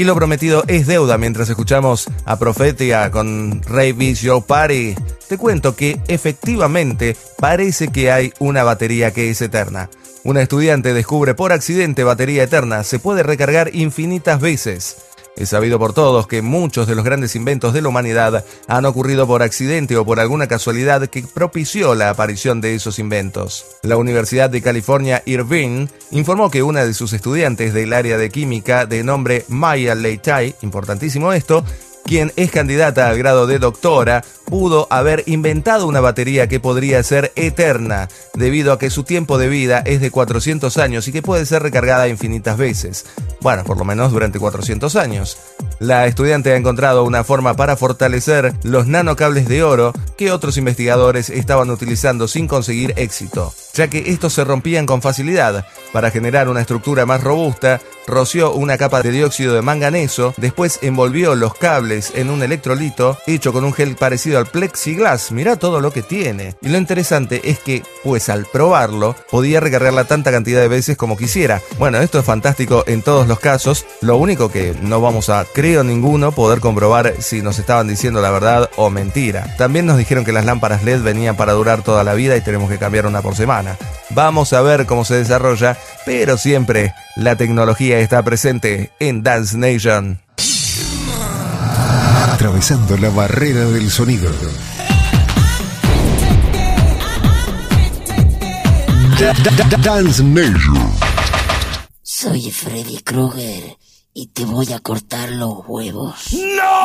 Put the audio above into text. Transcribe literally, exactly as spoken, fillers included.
Y lo prometido es deuda. Mientras escuchamos a Profetia con Rave Is Your Party, te cuento que efectivamente parece que hay una batería que es eterna. Una estudiante descubre por accidente batería eterna. Se puede recargar infinitas veces. Es sabido por todos que muchos de los grandes inventos de la humanidad han ocurrido por accidente o por alguna casualidad que propició la aparición de esos inventos. La Universidad de California, Irvine, informó que una de sus estudiantes del área de química de nombre Maya Leitai, importantísimo esto, quien es candidata al grado de doctora, pudo haber inventado una batería que podría ser eterna, debido a que su tiempo de vida es de cuatrocientos años y que puede ser recargada infinitas veces. Bueno, por lo menos durante cuatrocientos años. La estudiante ha encontrado una forma para fortalecer los nanocables de oro que otros investigadores estaban utilizando sin conseguir éxito, ya que estos se rompían con facilidad. Para generar una estructura más robusta, roció una capa de dióxido de manganeso, después envolvió los cables en un electrolito hecho con un gel parecido al plexiglas. Mirá todo lo que tiene. Y lo interesante es que, pues al probarlo, podía recargarla tanta cantidad de veces como quisiera. Bueno, esto es fantástico en todos los casos. Lo único que no vamos a, creo ninguno, poder comprobar si nos estaban diciendo la verdad o mentira. También nos dijeron que las lámparas L E D venían para durar toda la vida y tenemos que cambiar una por semana. Vamos a ver cómo se desarrolla, pero siempre la tecnología está presente en Dance Nation. Atravesando la barrera del sonido. Da- da- da- Dance Nation. Soy Freddy Krueger y te voy a cortar los huevos. ¡No!